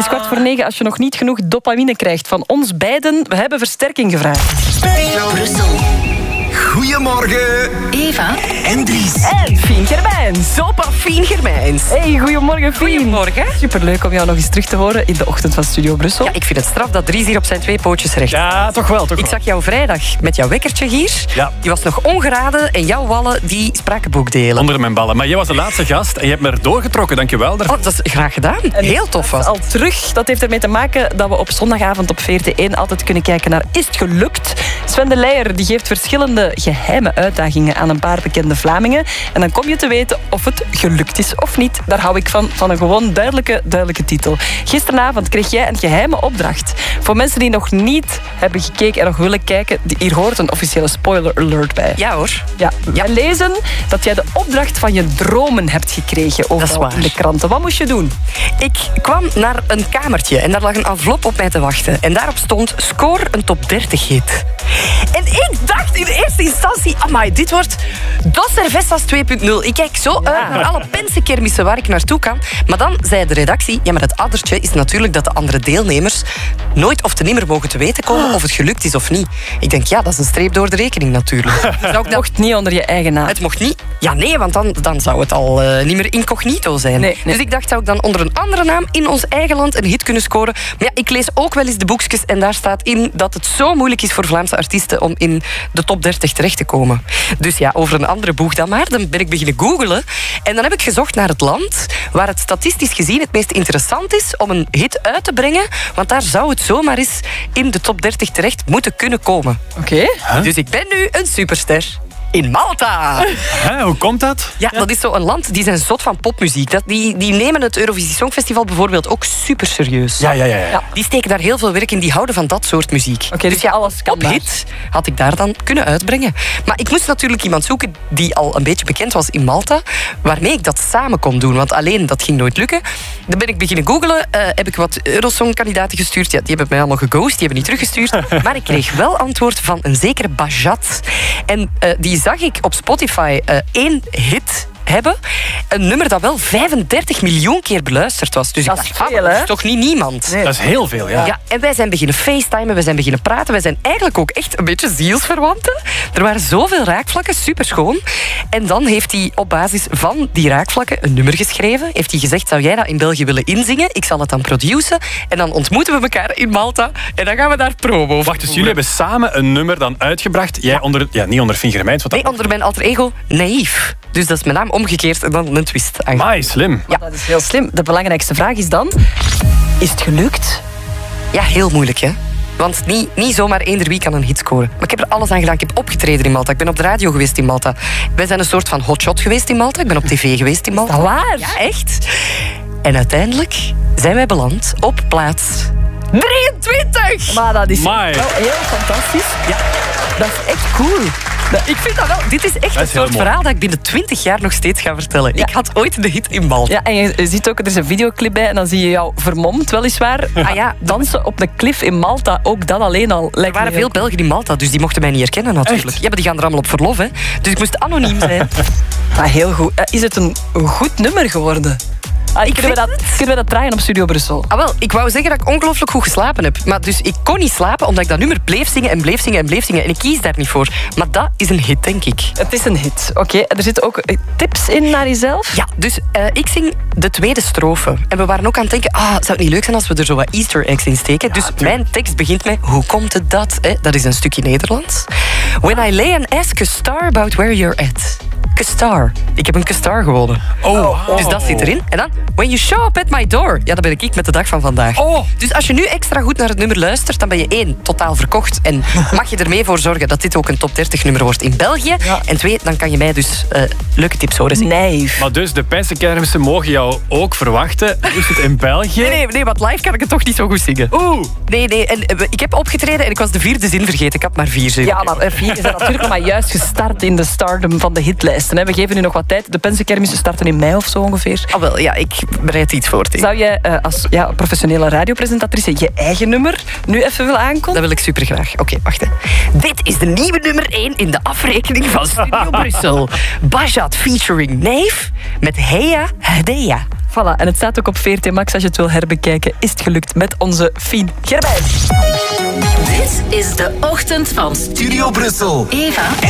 is 8:15 als je nog niet genoeg dopamine krijgt van ons beiden. We hebben versterking gevraagd. Brussel. Goedemorgen. Eva. En Dries. En Fien Germijns. Zopa Fien Germijns. Hey, goedemorgen Fien. Goedemorgen. Superleuk om jou nog eens terug te horen in de ochtend van Studio Brussel. Ja, ik vind het straf dat Dries hier op zijn 2 pootjes recht. Ja, toch wel. Ik zag jou vrijdag met jouw wekkertje hier. Ja. Die was nog ongeraden en jouw wallen die spraken boekdelen. Onder mijn ballen. Maar jij was de laatste gast en je hebt me er doorgetrokken. Dankjewel daarvoor. Oh, dat is graag gedaan. Heel tof was Al terug. Dat heeft ermee te maken dat we op zondagavond op VRT1 altijd kunnen kijken naar Is het gelukt? Sven de Leijer die geeft verschillende geheime uitdagingen aan een paar bekende Vlamingen. En dan kom je te weten of het gelukt is of niet. Daar hou ik van een gewoon duidelijke titel. Gisteravond kreeg jij een geheime opdracht. Voor mensen die nog niet hebben gekeken en nog willen kijken, hier hoort een officiële spoiler alert bij. Ja hoor. Ja. Wij lezen dat jij de opdracht van je dromen hebt gekregen overal in de kranten. Wat moest je doen? Ik kwam naar een kamertje en daar lag een envelop op mij te wachten. En daarop stond, score een top 30 hit. En ik dacht in eerste instantie, amai, dit wordt Dos Cervezas 2.0. Ik kijk zo uit naar alle pensenkermissen waar ik naartoe kan. Maar dan zei de redactie, ja, maar het addertje is natuurlijk dat de andere deelnemers nooit of te nimmer mogen te weten komen of het gelukt is of niet. Ik denk, ja, dat is een streep door de rekening natuurlijk. Het mocht niet onder je eigen naam. Het mocht niet. Ja, nee, want dan zou het al niet meer incognito zijn. Nee. Dus ik dacht, zou ik dan onder een andere naam in ons eigen land een hit kunnen scoren? Maar ja, ik lees ook wel eens de boekjes en daar staat in dat het zo moeilijk is voor Vlaamse artiesten om in de top 30 terecht te komen. Dus ja, over een andere boeg dan maar. Dan ben ik beginnen googlen en dan heb ik gezocht naar het land waar het statistisch gezien het meest interessant is om een hit uit te brengen, want daar zou het zomaar eens in de top 30 terecht moeten kunnen komen. Oké. Dus ik ben nu een superster. In Malta. Hoe komt dat? Ja, dat is zo'n land die zijn zot van popmuziek. Die nemen het Eurovisie Songfestival bijvoorbeeld ook super serieus. Ja. Die steken daar heel veel werk in. Die houden van dat soort muziek. Oké, dus ja, alles kan op hit had ik daar dan kunnen uitbrengen. Maar ik moest natuurlijk iemand zoeken die al een beetje bekend was in Malta, waarmee ik dat samen kon doen. Want alleen, dat ging nooit lukken. Dan ben ik beginnen googlen, heb ik wat Eurosong-kandidaten gestuurd. Ja, die hebben mij allemaal geghost, die hebben niet teruggestuurd. Maar ik kreeg wel antwoord van een zekere Bajat. En die zag ik op Spotify 1 hit hebben. Een nummer dat wel 35 miljoen keer beluisterd was. Dus dat ik is dacht, veel, dat hè? is toch niet niemand? Nee. Dat is heel veel, ja. Ja, en wij zijn beginnen facetimen, wij zijn beginnen praten. Wij zijn eigenlijk ook echt een beetje zielsverwanten. Er waren zoveel raakvlakken, superschoon. En dan heeft hij op basis van die raakvlakken een nummer geschreven. Heeft hij gezegd, zou jij dat in België willen inzingen? Ik zal het dan produceren. En dan ontmoeten we elkaar in Malta. En dan gaan we daar promo. Wacht, dus jullie hebben samen een nummer dan uitgebracht. Jij niet onder Fien Germijns. Nee, onder mijn alter ego, Naïef. Dus dat is mijn naam omgekeerd en dan een twist. Amai, slim. Ja. Dat is heel slim. De belangrijkste vraag is dan, is het gelukt? Ja, heel moeilijk, hè? Want niet zomaar eender wie kan een hit scoren. Maar ik heb er alles aan gedaan. Ik heb opgetreden in Malta. Ik ben op de radio geweest in Malta. Wij zijn een soort van hotshot geweest in Malta. Ik ben op tv geweest in Malta. Dat waar? Ja, echt. En uiteindelijk zijn wij beland op plaats 23. Maar dat is Amai. wel heel fantastisch. Ja. Dat is echt cool. Ik vind dat wel. Dit is echt Dat een is heel soort mooi. verhaal dat ik binnen 20 jaar nog steeds ga vertellen. Ja. Ik had ooit de hit in Malta. Ja, en je ziet ook, er is een videoclip bij en dan zie je jou vermomd, weliswaar. Ah ja, dansen op de klif in Malta, ook dat alleen al lijkt Er waren me heel veel Belgen in Malta, dus die mochten mij niet herkennen natuurlijk. Echt? Ja, maar die gaan er allemaal op verlof, hè. Dus ik moest anoniem zijn. Ah, heel goed. Is het een goed nummer geworden? Kunnen we dat draaien op Studio Brussel? Ah, wel, ik wou zeggen dat ik ongelooflijk goed geslapen heb. Maar dus ik kon niet slapen omdat ik dat nummer bleef zingen en bleef zingen en bleef zingen. En ik kies daar niet voor. Maar dat is een hit, denk ik. Het is een hit. Oké, er zitten ook tips in naar jezelf? Ja, dus ik zing de tweede strofe. En we waren ook aan het denken, zou het niet leuk zijn als we er zo wat Easter eggs in steken? Dus mijn tekst begint met, hoe komt het dat? Dat is een stukje Nederlands. When I lay and ask a star about where you're at. Kestar. Ik heb een Kestar gewonnen. Dus dat zit erin. En dan, when you show up at my door. Ja, dat ben ik met de dag van vandaag. Dus als je nu extra goed naar het nummer luistert, dan ben je 1, totaal verkocht. En mag je ermee voor zorgen dat dit ook een top 30 nummer wordt in België. Ja. En 2, dan kan je mij dus leuke tips horen. Nee. Maar dus de pensenkermissen mogen jou ook verwachten. Is het in België? Nee, want live kan ik het toch niet zo goed zingen. Nee. En ik heb opgetreden en ik was de 4e zin vergeten. Ik had maar 4 zinnen. Ja, maar 4 is natuurlijk maar juist gestart in de stardom van de hitlijsten. mensen. Hè. We geven u nog wat tijd. De Pensenkermissen starten in mei of zo ongeveer. Ah, wel, ja, ik bereid iets voor. Zou jij als professionele radiopresentatrice je eigen nummer nu even willen aankondigen? Dat wil ik supergraag. Oké, wacht. Hè. Dit is de nieuwe nummer 1 in de afrekening van Studio Brussel. Bajat featuring Neef met Heya Hadeya. Voilà, en het staat ook op VRT Max als je het wil herbekijken. Is het gelukt met onze Fien Gerbij. Dit is de ochtend van Studio Brussel. Eva